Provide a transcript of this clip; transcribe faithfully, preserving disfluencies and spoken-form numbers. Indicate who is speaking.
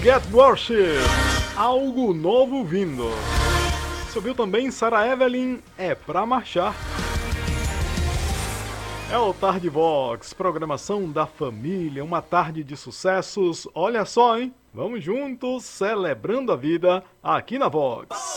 Speaker 1: Get Worship, algo novo vindo. Você ouviu também Sarah Evelyn, É Pra Marchar. É o Tarde Vox, programação da família, uma tarde de sucessos. Olha só, hein? Vamos juntos, celebrando a vida aqui na Vox.